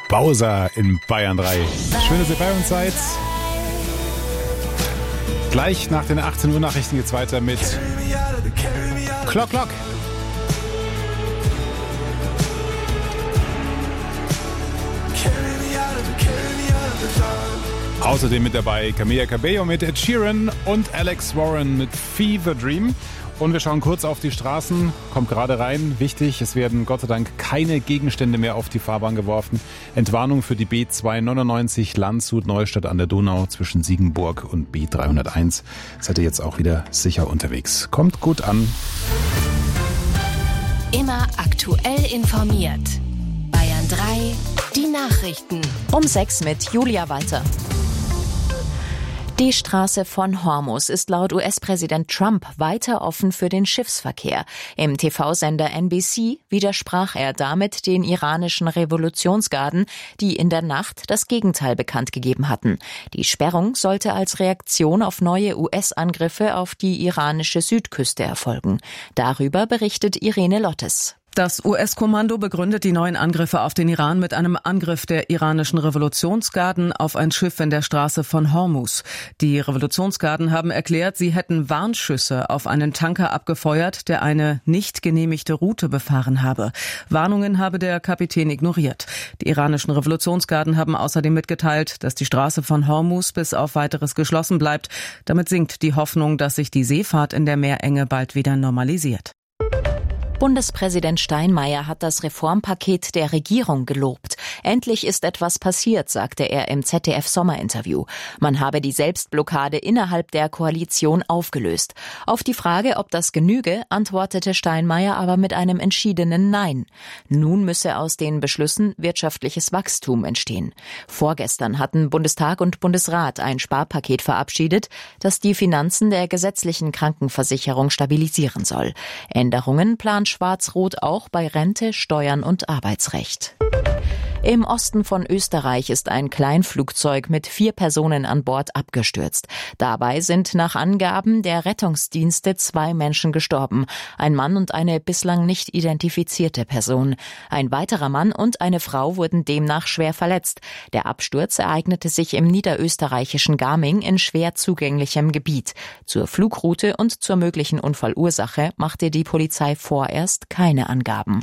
Bowser in Bayern 3. Schön, dass ihr bei uns seid. Gleich nach den 18 Uhr Nachrichten geht's weiter mit Clock. Außerdem mit dabei Camila Cabello mit Ed Sheeran und Alex Warren mit Fever Dream. Und wir schauen kurz auf die Straßen, kommt gerade rein. Wichtig, es werden Gott sei Dank keine Gegenstände mehr auf die Fahrbahn geworfen. Entwarnung für die B299 Landshut-Neustadt an der Donau zwischen Siegenburg und B301. Seid ihr jetzt auch wieder sicher unterwegs. Kommt gut an. Immer aktuell informiert. Bayern 3, die Nachrichten. Um 6 mit Julia Walter. Die Straße von Hormuz ist laut US-Präsident Trump weiter offen für den Schiffsverkehr. Im TV-Sender NBC widersprach er damit den iranischen Revolutionsgarden, die in der Nacht das Gegenteil bekannt gegeben hatten. Die Sperrung sollte als Reaktion auf neue US-Angriffe auf die iranische Südküste erfolgen. Darüber berichtet Irene Lottes. Das US-Kommando begründet die neuen Angriffe auf den Iran mit einem Angriff der iranischen Revolutionsgarden auf ein Schiff in der Straße von Hormuz. Die Revolutionsgarden haben erklärt, sie hätten Warnschüsse auf einen Tanker abgefeuert, der eine nicht genehmigte Route befahren habe. Warnungen habe der Kapitän ignoriert. Die iranischen Revolutionsgarden haben außerdem mitgeteilt, dass die Straße von Hormuz bis auf Weiteres geschlossen bleibt. Damit sinkt die Hoffnung, dass sich die Seefahrt in der Meerenge bald wieder normalisiert. Bundespräsident Steinmeier hat das Reformpaket der Regierung gelobt. Endlich ist etwas passiert, sagte er im ZDF-Sommerinterview. Man habe die Selbstblockade innerhalb der Koalition aufgelöst. Auf die Frage, ob das genüge, antwortete Steinmeier aber mit einem entschiedenen Nein. Nun müsse aus den Beschlüssen wirtschaftliches Wachstum entstehen. Vorgestern hatten Bundestag und Bundesrat ein Sparpaket verabschiedet, das die Finanzen der gesetzlichen Krankenversicherung stabilisieren soll. Änderungen plant Schwarz-Rot auch bei Rente, Steuern und Arbeitsrecht. Im Osten von Österreich ist ein Kleinflugzeug mit 4 Personen an Bord abgestürzt. Dabei sind nach Angaben der Rettungsdienste 2 Menschen gestorben. Ein Mann und eine bislang nicht identifizierte Person. Ein weiterer Mann und eine Frau wurden demnach schwer verletzt. Der Absturz ereignete sich im niederösterreichischen Garming in schwer zugänglichem Gebiet. Zur Flugroute und zur möglichen Unfallursache machte die Polizei vorerst keine Angaben.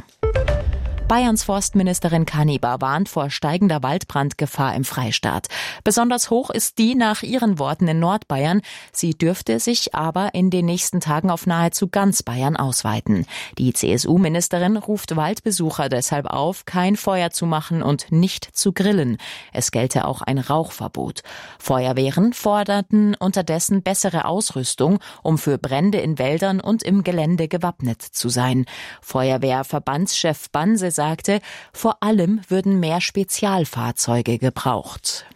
Bayerns Forstministerin Kanibar warnt vor steigender Waldbrandgefahr im Freistaat. Besonders hoch ist die nach ihren Worten in Nordbayern. Sie dürfte sich aber in den nächsten Tagen auf nahezu ganz Bayern ausweiten. Die CSU-Ministerin ruft Waldbesucher deshalb auf, kein Feuer zu machen und nicht zu grillen. Es gelte auch ein Rauchverbot. Feuerwehren forderten unterdessen bessere Ausrüstung, um für Brände in Wäldern und im Gelände gewappnet zu sein. Feuerwehrverbandschef Banse sagte, vor allem würden mehr Spezialfahrzeuge gebraucht.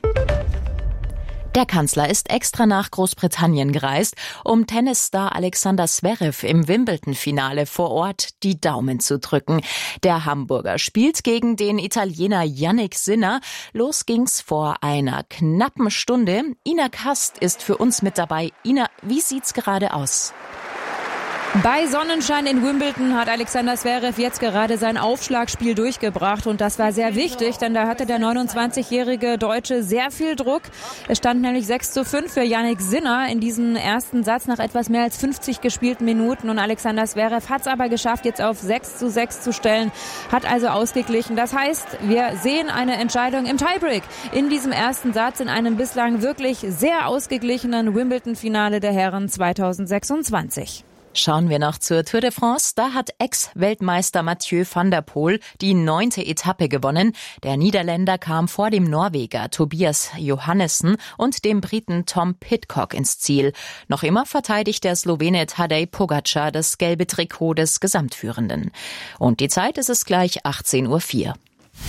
Der Kanzler ist extra nach Großbritannien gereist, um Tennisstar Alexander Zverev im Wimbledon-Finale vor Ort die Daumen zu drücken. Der Hamburger spielt gegen den Italiener Jannik Sinner. Los ging's vor einer knappen Stunde. Ina Kast ist für uns mit dabei. Ina, wie sieht's gerade aus? Bei Sonnenschein in Wimbledon hat Alexander Zverev jetzt gerade sein Aufschlagspiel durchgebracht und das war sehr wichtig, denn da hatte der 29-jährige Deutsche sehr viel Druck. Es stand nämlich 6:5 für Jannik Sinner in diesem ersten Satz nach etwas mehr als 50 gespielten Minuten und Alexander Zverev hat es aber geschafft, jetzt auf 6:6 zu stellen, hat also ausgeglichen. Das heißt, wir sehen eine Entscheidung im Tiebreak in diesem ersten Satz in einem bislang wirklich sehr ausgeglichenen Wimbledon-Finale der Herren 2026. Schauen wir noch zur Tour de France. Da hat Ex-Weltmeister Mathieu van der Poel die 9. Etappe gewonnen. Der Niederländer kam vor dem Norweger Tobias Johannessen und dem Briten Tom Pidcock ins Ziel. Noch immer verteidigt der Slowene Tadej Pogačar das gelbe Trikot des Gesamtführenden. Und die Zeit ist es gleich 18:04 Uhr.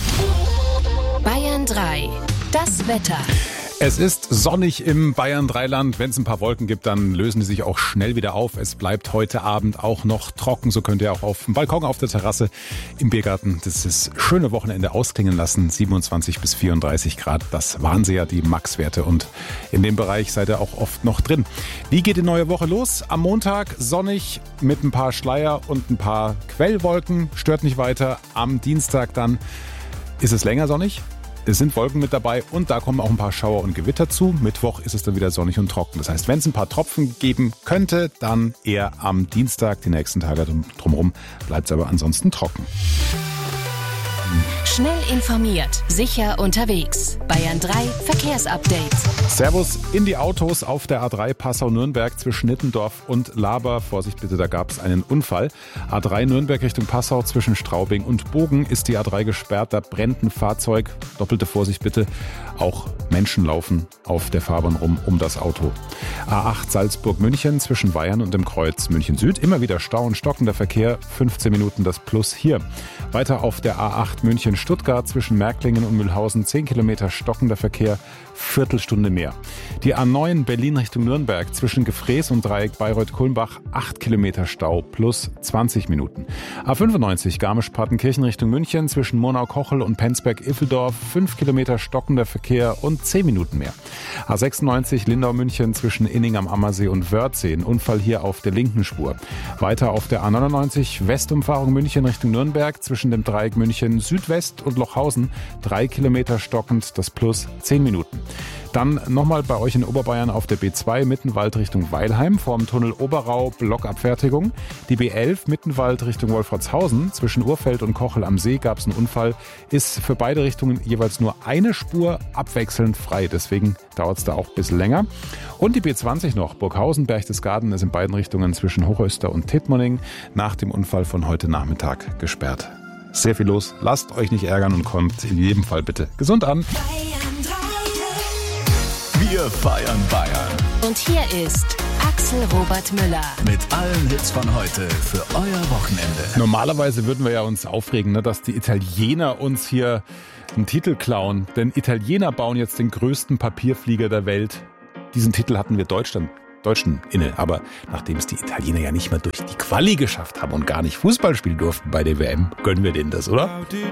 Bayern 3, das Wetter. Es ist sonnig im Bayern-Dreiland. Wenn es ein paar Wolken gibt, dann lösen die sich auch schnell wieder auf. Es bleibt heute Abend auch noch trocken. So könnt ihr auch auf dem Balkon, auf der Terrasse, im Biergarten das schöne Wochenende ausklingen lassen. 27 bis 34 Grad, das waren sie ja, die Max-Werte. Und in dem Bereich seid ihr auch oft noch drin. Wie geht die neue Woche los? Am Montag sonnig mit ein paar Schleier und ein paar Quellwolken. Stört nicht weiter. Am Dienstag dann ist es länger sonnig. es sind Wolken mit dabei und da kommen auch ein paar Schauer und Gewitter zu. Mittwoch ist es dann wieder sonnig und trocken. Das heißt, wenn es ein paar Tropfen geben könnte, dann eher am Dienstag. Die nächsten Tage drumherum bleibt es aber ansonsten trocken. Schnell informiert, sicher unterwegs. Bayern 3 Verkehrsupdate. Servus in die Autos auf der A3 Passau-Nürnberg zwischen Nittendorf und Laber. Vorsicht bitte, da gab es einen Unfall. A3 Nürnberg Richtung Passau zwischen Straubing und Bogen ist die A3 gesperrt. Da brennt ein Fahrzeug. Doppelte Vorsicht bitte. Auch Menschen laufen auf der Fahrbahn rum um das Auto. A8 Salzburg-München zwischen Weyern und dem Kreuz München Süd. Immer wieder Stau und stockender Verkehr. 15 Minuten das Plus hier. Weiter auf der A8 München-Stuttgart zwischen Märklingen und Mühlhausen 10 Kilometer stockender Verkehr, Viertelstunde mehr. Die A9 Berlin Richtung Nürnberg zwischen Gefrees und Dreieck Bayreuth-Kulmbach 8 Kilometer Stau plus 20 Minuten. A95 Garmisch-Partenkirchen Richtung München zwischen Murnau-Kochel und Penzberg-Iffeldorf 5 Kilometer stockender Verkehr und 10 Minuten mehr. A96 Lindau-München zwischen Inning am Ammersee und Wörthsee, ein Unfall hier auf der linken Spur. Weiter auf der A99 Westumfahrung München Richtung Nürnberg zwischen dem Dreieck München Südwest und Lochhausen 3 Kilometer stockend, das plus 10 Minuten. Dann nochmal bei euch in Oberbayern auf der B2 Mittenwald Richtung Weilheim vorm Tunnel Oberrau Blockabfertigung. Die B11 Mittenwald Richtung Wolfratshausen zwischen Urfeld und Kochel am See gab es einen Unfall. Ist für beide Richtungen jeweils nur eine Spur abwechselnd frei. Deswegen dauert es da auch ein bisschen länger. Und die B20 noch. Burghausen, Berchtesgaden ist in beiden Richtungen zwischen Hochöster und Tittmoning nach dem Unfall von heute Nachmittag gesperrt. Sehr viel los. Lasst euch nicht ärgern und kommt in jedem Fall bitte gesund an. Wir feiern Bayern. Und hier ist Axel Robert Müller. Mit allen Hits von heute für euer Wochenende. Normalerweise würden wir ja uns aufregen, dass die Italiener uns hier einen Titel klauen. Denn Italiener bauen jetzt den größten Papierflieger der Welt. Diesen Titel hatten wir Deutschen inne. Aber nachdem es die Italiener ja nicht mehr durch die Quali geschafft haben und gar nicht Fußball spielen durften bei der WM, gönnen wir denen das, oder?